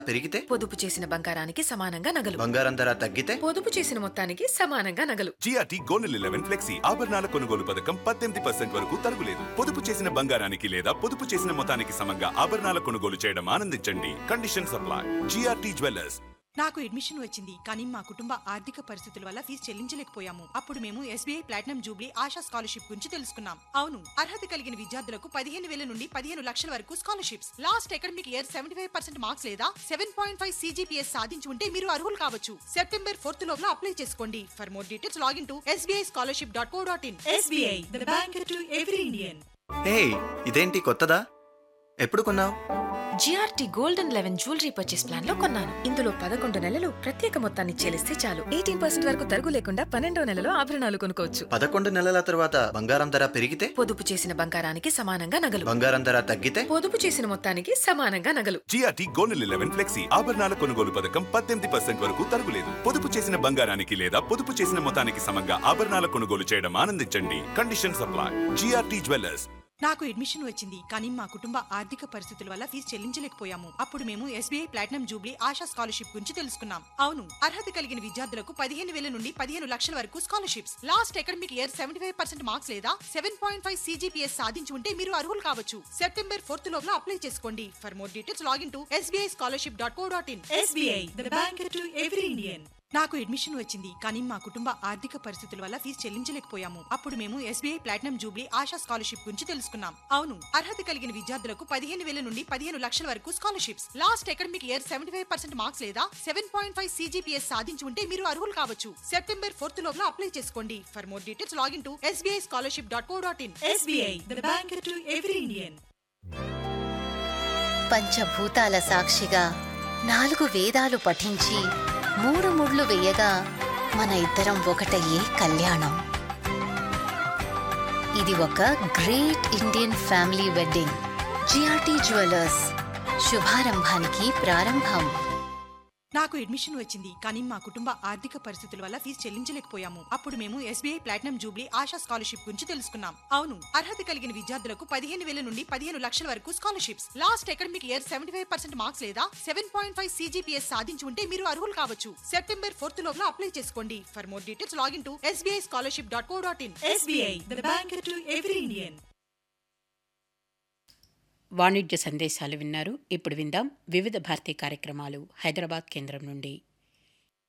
పెరిగితే పొదుపు చేసిన బంగారానికి సమానంగా నగలు. బంగారం ధర తగ్గితే పొదుపు చేసిన మొత్తానికి సమానంగా నగలు. జిఆర్టీ గోల్డ్ 11 ఫ్లెక్సీ ఆభరణాల కొనుగోలు పథకం 18% వరకు తరుగులేదు. పొదుపు చేసిన బంగారానికి లేదా పొదుపు చేసిన మొత్తానికి సమంగా ఆభరణాల కొనుగోలు చేయడం ఆనందించండి. Condition supply. GRT jewellers. నాకు అడ్మిషన్ వచ్చింది, కానీ మా కుటుంబ ఆర్థిక పరిస్థితుల వల్ల ఫీజు చెల్లించలేకపోయాము. అప్పుడు మేము SBI platinum Jubilee ASHA scholarship గురించి తెలుసుకున్నాం. అవును, అర్హత కలిగిన విద్యార్థులకు 15,000 నుండి 15 లక్షల వరకు scholarships. Last academic year 75% marks లేదా 7.5 CGPS సాధించి ఉంటే మీరు అర్హులు కావచ్చు. సెప్టెంబర్ 4 లోపల అప్లై చేసుకోండి. For more details login to sbischolarship.co.in. SBI, the bank to every Indian. హే, ఇదేంటి కొత్తదా? ఎప్పుడు కొన్నావు? GRT golden 11 jewellery purchase plan లో కొన్నాను. ఇందులో 11 నెలలు ప్రత్యేక మొత్తాన్ని చెల్లిస్తే చాలు. 18% వరకు తరుగు లేకుండా 12వ నెలలో ఆభరణాలు కొనుక్కోవచ్చు. 11 నెలల తర్వాత బంగారం ధర పెరిగితే పొదుపు చేసిన బంగారానికి సమానంగా నగలు. బంగారం ధర తగ్గితే పొదుపు చేసిన మొత్తానికి సమానంగా నగలు. జిఆర్టీ గోల్డ్ 11 ఫ్లెక్సీ ఆభరణాల కొనుగోలు పథకం 18% వరకు తరుగులేదు. పొదుపు చేసిన బంగారానికి లేదా పొదుపు చేసిన మొత్తానికి సమంగా ఆభరణాల కొనుగోలు చేయడం ఆనందించండి. Condition supply. GRT jewellers. నాకు అడ్మిషన్ వచ్చింది, కానీ మా కుటుంబ ఆర్థిక పరిస్థితుల వల్ల ఫీజు చెల్లించలేకపోయాము. అప్పుడు మేము SBI platinum Jubilee ASHA scholarship గురించి తెలుసుకున్నాం. అవును, అర్హత కలిగిన విద్యార్థులకు 15,000 నుండి 15 లక్షల వరకు scholarships. Last academic year 75% marks లేదా 7.5 CGPS సాధించి ఉంటే మీరు అర్హులు కావచ్చు. సెప్టెంబర్ 4 లోపల అప్లై చేసుకోండి. For more details login to sbischolarship.co.in. SBI, the bank to every Indian. నాకు అడ్మిషన్ వచ్చింది, కానీ మా కుటుంబ ఆర్థిక పరిస్థితుల వల్ల ఫీజు చెల్లించలేకపోయాము. అప్పుడు మేము SBI platinum Jubilee ASHA scholarship గురించి తెలుసుకున్నాం. అవును, అర్హత కలిగిన విద్యార్థులకు 15,000 నుండి 15 లక్షల వరకు scholarships. Last academic year 75% marks లేదా 7.5 CGPS సాధించి ఉంటే మీరు అర్హులు కావచ్చు. సెప్టెంబర్ 4 లోపల అప్లై చేసుకోండి. For more details login to sbischolarship.co.in. SBI, the bank to every Indian. పంచభూతాల సాక్షిగా 4 వేదాలు పఠించి 3 ముళ్ళు వేయగా మన ఇద్దరం ఒకటయ్యే కళ్యాణం. ఇది ఒక great Indian family wedding. GRT jewellers, శుభారంభానికి ప్రారంభం. నాకు అడ్మిషన్ వచ్చింది, కానీ మా కుటుంబ ఆర్థిక పరిస్థితుల వల్ల ఫీజు చెల్లించలేకపోయాము. అప్పుడు మేము SBI platinum Jubilee ASHA scholarship గురించి తెలుసుకున్నాం. అవును, అర్హత కలిగిన విద్యార్థులకు 15,000 నుండి 15 లక్షల వరకు scholarships. Last academic year 75% marks లేదా 7.5 CGPS సాధించి ఉంటే మీరు అర్హులు కావచ్చు. సెప్టెంబర్ 4 లోపల అప్లై చేసుకోండి. For more details login to sbischolarship.co.in. SBI, the bank to every Indian. వాణిజ్య సందేశాలు విన్నారు. ఇప్పుడు విందాం వివిధ భారతీ కార్యక్రమాలు హైదరాబాద్ కేంద్రం నుండి.